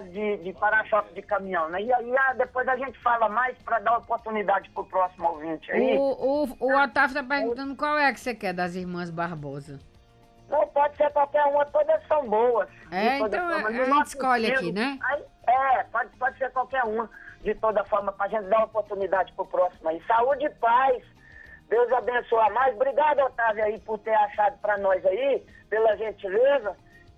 velocidade de para-choque de caminhão, né? E aí depois a gente fala mais para dar oportunidade pro próximo ouvinte aí. O Otávio tá perguntando qual é a que você quer das Irmãs Barbosa. Não, pode ser qualquer uma, todas são boas. Então a gente escolhe aqui, né? Aí, pode ser qualquer uma, de toda forma, pra gente dar oportunidade pro próximo aí. Saúde e paz. Deus abençoe mais. Obrigado, Otávio, aí, por ter achado pra nós aí, pela gentileza.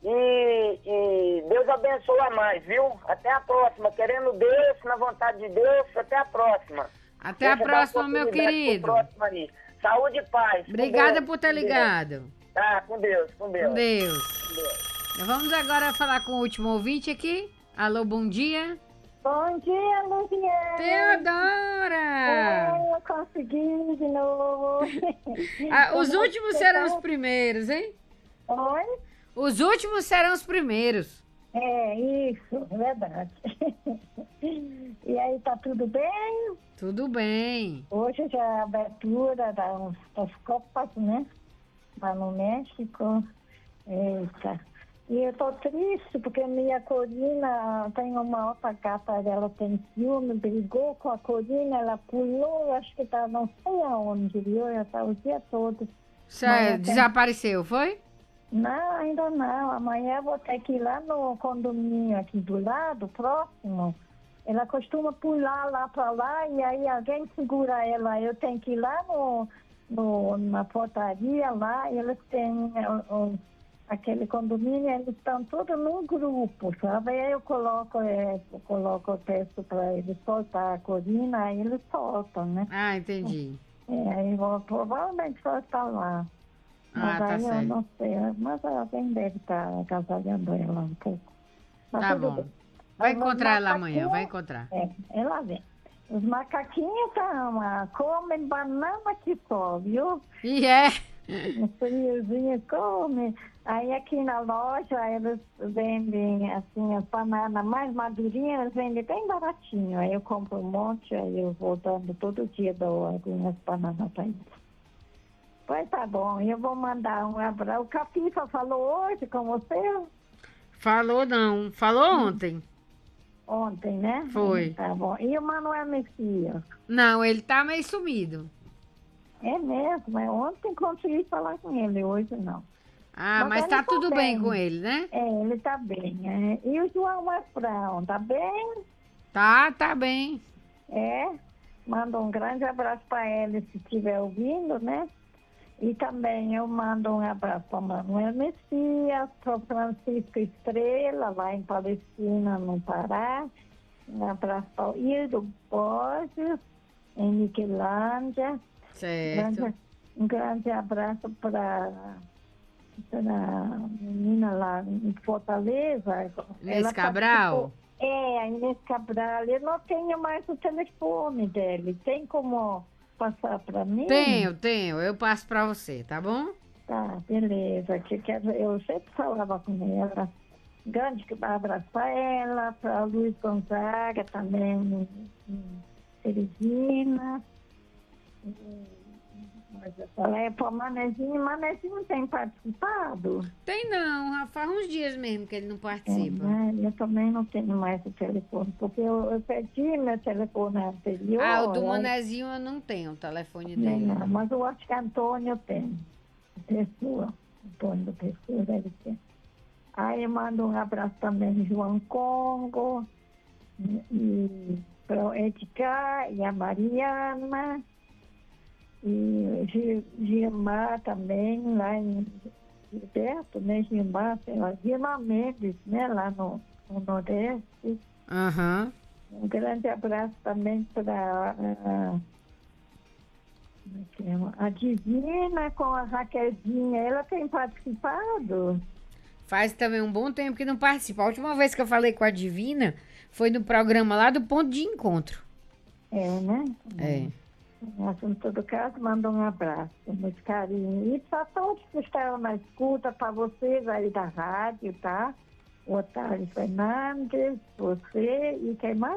E Deus abençoe mais, viu? Até a próxima. Querendo Deus, na vontade de Deus, até a próxima. Até a próxima, meu querido. Aí. Saúde e paz. Obrigada por ter ligado. Tá, com Deus, com Deus. Com Deus. Vamos agora falar com o último ouvinte aqui. Alô, bom dia. Bom dia, Luciana. Teodora! Eu consegui de novo. Os últimos serão os primeiros, hein? Oi? Os últimos serão os primeiros. É, isso, é verdade. E aí, tá tudo bem? Tudo bem. Hoje já é a abertura das Copas, né? Lá no México. Eita. E eu tô triste porque minha Corina, tem uma outra gata dela, tem ciúme, brigou com a Corina, ela pulou, acho que tá não sei aonde, viu? Já tá o dia todo. Desapareceu, foi? Não, ainda não. Amanhã eu vou ter que ir lá no condomínio aqui do lado, próximo. Ela costuma pular lá para lá e aí alguém segura ela. Eu tenho que ir lá na portaria lá, eles têm aquele condomínio, eles estão todos num grupo, sabe? Aí eu coloco o texto para eles soltar a Corina, aí eles soltam, né? Ah, entendi. Aí provavelmente só estar lá. Mas tá aí eu certo. não sei, mas alguém deve estar agasalhando ela um pouco. Mas Tá tudo bom. bem. Vai Mas encontrar os ela amanhã, vai macaquinhos- encontrar. ela vem. Os macaquinhos comem banana que só, viu? E é. Um friozinho come. Aí aqui na loja eles vendem assim as bananas mais madurinhas, eles vendem bem baratinho. Aí eu compro um monte, aí eu vou dando todo dia, dou algumas bananas para eles. Pois tá bom, eu vou mandar um abraço. O Capifa falou hoje com você? Falou não. Falou ontem. Ontem, né? Foi. Tá bom. E o Manuel Messias? Não, ele tá meio sumido. É mesmo, ontem consegui falar com ele, hoje não. Mas ele tá tudo bem bem com ele, né? Ele tá bem. E o João Afrão, tá bem? Tá bem. Manda um grande abraço para ele se estiver ouvindo, né? E também eu mando um abraço para Manuel Messias, para Francisco Estrela, lá em Palestina, no Pará. Um abraço para o Hildo Borges, em Niquelândia. Certo. Um grande abraço para a menina lá em Fortaleza. Inês Ela Cabral? a Inês Cabral. Eu não tenho mais o telefone dele. Tem como passar para mim? Tenho. Eu passo pra você, tá bom? Tá, beleza. Eu sempre falava com ela. Grande abraço para ela, para Luiz Gonzaga também, em Teresina. Mas eu falei para o Manezinho tem participado? Tem não, faz uns dias mesmo que ele não participa. Eu também não tenho mais o telefone, porque eu perdi meu telefone anterior. O do Manezinho eu não tenho o telefone Nem dele. não, mas eu acho que Antônio tem. Pessoa. Antônio da Pessoa deve ter. Aí eu mando um abraço também João Congo, e para o Edgar e a Mariana. E Gilmar também, lá em Gilberto, né? Gilmar Mendes, né? Lá no Nordeste. Aham. Um grande abraço também para a Divina com a Raquelzinha. Ela tem participado? Faz também um bom tempo que não participa. A última vez que eu falei com a Divina foi no programa lá do Ponto de Encontro. Né? É. Em todo caso, manda um abraço, muito carinho. E para todos que estão na escuta, para vocês aí da rádio, tá? O Otávio Fernandes, você e quem mais?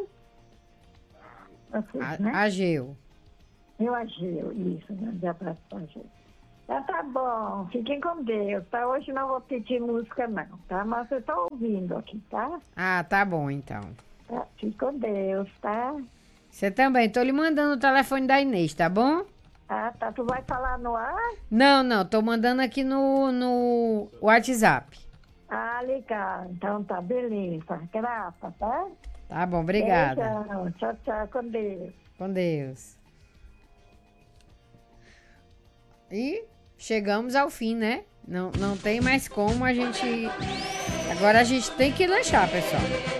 Vocês, né? Ageu. Eu, Ageu, isso, grande abraço para a Ageu. Tá bom, fiquem com Deus, tá? Hoje não vou pedir música não, tá? Mas eu tô ouvindo aqui, tá? Ah, tá bom, então. Tá, fique com Deus, tá? Você também. Tô lhe mandando o telefone da Inês, tá bom? Ah, tá. Tu vai falar no ar? Não. Tô mandando aqui no WhatsApp. Ah, legal. Então tá, beleza. Graça, tá? Tá bom, obrigada. Beijão. Tchau, tchau. Com Deus. Com Deus. E chegamos ao fim, né? Não tem mais como a gente... Agora a gente tem que lanchar, pessoal.